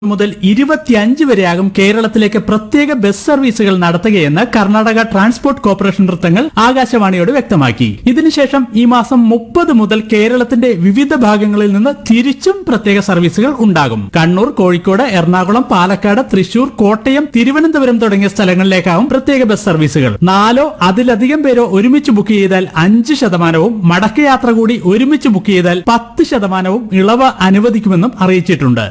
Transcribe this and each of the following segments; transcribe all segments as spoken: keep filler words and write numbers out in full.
മുതൽ ഇരുപത്തിയഞ്ച് വരെയാകും കേരളത്തിലേക്ക് പ്രത്യേക ബസ് സർവീസുകൾ നടത്തുകയെന്ന് കർണാടക ട്രാൻസ്പോർട്ട് കോർപ്പറേഷൻ വൃത്തങ്ങൾ ആകാശവാണിയോട് വ്യക്തമാക്കി. ഇതിനുശേഷം ഈ മാസം മുപ്പത് മുതൽ കേരളത്തിന്റെ വിവിധ ഭാഗങ്ങളിൽ നിന്ന് തിരിച്ചും പ്രത്യേക സർവീസുകൾ ഉണ്ടാകും. കണ്ണൂർ, കോഴിക്കോട്, എറണാകുളം, പാലക്കാട്, തൃശൂർ, കോട്ടയം, തിരുവനന്തപുരം തുടങ്ങിയ സ്ഥലങ്ങളിലേക്കാവും പ്രത്യേക ബസ് സർവീസുകൾ. നാലോ അതിലധികം പേരോ ഒരുമിച്ച് ബുക്ക് ചെയ്താൽ അഞ്ച് ശതമാനവും മടക്കയാത്ര കൂടി ഒരുമിച്ച് ബുക്ക് ചെയ്താൽ പത്ത് ശതമാനവും ഇളവ് അനുവദിക്കുമെന്നും അറിയിച്ചിട്ടുണ്ട്.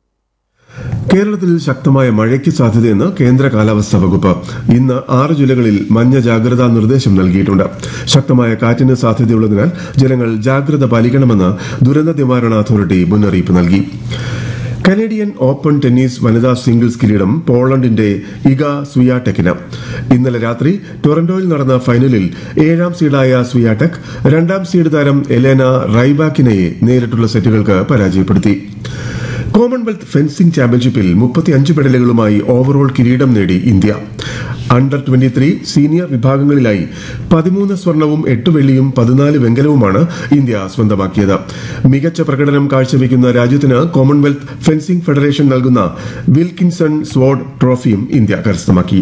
കേരളത്തിൽ ശക്തമായ മഴയ്ക്ക് സാധ്യതയെന്ന് കേന്ദ്ര കാലാവസ്ഥാ വകുപ്പ്. ഇന്ന് ആറ് ജില്ലകളിൽ മഞ്ഞ ജാഗ്രതാ നിർദ്ദേശം നൽകിയിട്ടുണ്ട്. ശക്തമായ കാറ്റിന് സാധ്യതയുള്ളതിനാൽ ജനങ്ങൾ ജാഗ്രത പാലിക്കണമെന്ന് ദുരന്ത നിവാരണ അതോറിറ്റി മുന്നറിയിപ്പ് നൽകി. കനേഡിയൻ ഓപ്പൺ ടെന്നീസ് വനിതാ സിംഗിൾസ് കിരീടം പോളണ്ടിന്റെ ഇഗ സ്വിയാടെക്കിന്. ഇന്നലെ രാത്രി ടൊറന്റോയിൽ നടന്ന ഫൈനലിൽ ഏഴാം സീഡായ സ്വിയാടെക് രണ്ടാം സീഡ് താരം എലേന റൈബാക്കിനെയെ നേരിട്ടുള്ള സെറ്റുകൾക്ക് പരാജയപ്പെടുത്തി. കോമൺവെൽത്ത് ഫെൻസിംഗ് ചാമ്പ്യൻഷിപ്പിൽ മുപ്പത്തിയഞ്ച് മെഡലുകളുമായി ഓവറോൾ കിരീടം നേടി India. Under twenty three senior വിഭാഗങ്ങളിലായി പതിമൂന്ന് സ്വർണവും എട്ട് വെള്ളിയും പതിനാല് വെങ്കലവുമാണ് ഇന്ത്യ സ്വന്തമാക്കിയത്. മികച്ച പ്രകടനം കാഴ്ചവെക്കുന്ന രാജ്യത്തിന് കോമൺവെൽത്ത് ഫെൻസിംഗ് ഫെഡറേഷൻ നൽകുന്ന വിൽക്കിൻസൺ സ്വാർഡ് ട്രോഫിയും ഇന്ത്യ കരസ്ഥമാക്കി.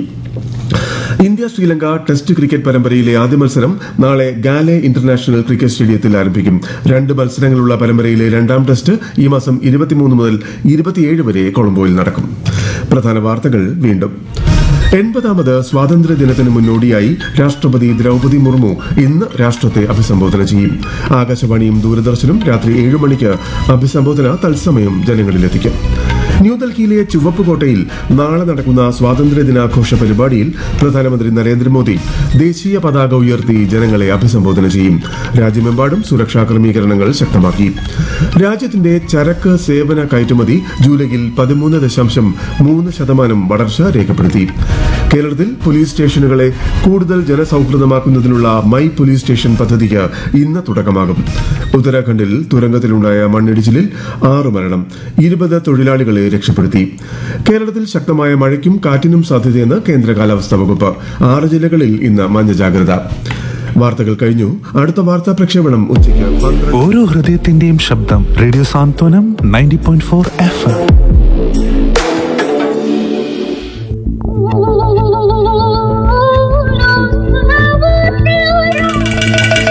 ഇന്ത്യ ശ്രീലങ്ക ടെസ്റ്റ് ക്രിക്കറ്റ് പരമ്പരയിലെ ആദ്യ മത്സരം നാളെ ഗാലെ ഇന്റർനാഷണൽ ക്രിക്കറ്റ് സ്റ്റേഡിയത്തിൽ ആരംഭിക്കും. രണ്ട് മത്സരങ്ങളുള്ള പരമ്പരയിലെ രണ്ടാം ടെസ്റ്റ് ഈ മാസം ഇരുപത്തിമൂന്ന് മുതൽ ഇരുപത്തിയേഴ് വരെ കൊളംബോയിൽ നടക്കും. പ്രധാന വാർത്തകൾ വീണ്ടും. എൺപതാമത് സ്വാതന്ത്ര്യ ദിനത്തിന് മുന്നോടിയായി രാഷ്ട്രപതി ദ്രൌപദി മുർമു ഇന്ന് രാഷ്ട്രത്തെ അഭിസംബോധന ചെയ്യും. ആകാശവാണിയും ദൂരദർശനും രാത്രി ഏഴ് മണിക്ക് അഭിസംബോധന തത്സമയം ജനങ്ങളിലെത്തിക്കും. ന്യൂഡൽഹിയിലെ ചുവപ്പുകോട്ടയിൽ നാളെ നടക്കുന്ന സ്വാതന്ത്ര്യ ദിനാഘോഷ പരിപാടിയിൽ പ്രധാനമന്ത്രി നരേന്ദ്രമോദി ദേശീയ പതാക ഉയർത്തി ജനങ്ങളെ അഭിസംബോധന ചെയ്യും. രാജ്യമെമ്പാടും സുരക്ഷാ ക്രമീകരണങ്ങൾ ശക്തമാക്കി. രാജ്യത്തിന്റെ ചരക്ക് സേവന കയറ്റുമതി ജൂലൈയിൽ പതിമൂന്ന് ദശാംശം മൂന്ന് ശതമാനം വളർച്ച രേഖപ്പെടുത്തി. കേരളത്തിൽ പോലീസ് സ്റ്റേഷനുകളെ കൂടുതൽ ജനസൌഹൃദമാക്കുന്നതിനുള്ള മൈ പോലീസ് സ്റ്റേഷൻ പദ്ധതിക്ക് ഇന്ന് തുടക്കമാകും. ഉത്തരാഖണ്ഡിൽ തുരങ്കത്തിലുണ്ടായ മണ്ണിടിച്ചിലിൽ ആറ് മരണം, ഇരുപത് തൊഴിലാളികളെ രക്ഷപ്പെടുത്തി. കേരളത്തിൽ ശക്തമായ മഴയ്ക്കും കാറ്റിനും സാധ്യതയെന്ന് കേന്ദ്ര കാലാവസ്ഥാ വകുപ്പ്. ആറ് ജില്ലകളിൽ ഇന്ന് മഞ്ഞ ജാഗ്രത. വാർത്തകൾ കഴിഞ്ഞു. അടുത്ത വാർത്താ പ്രക്ഷേപണം ഉച്ചയ്ക്ക്. ഓരോ ഹൃദയത്തിന്റെയും ശബ്ദം റേഡിയോ സാന്ത്വനം ninety point four F M.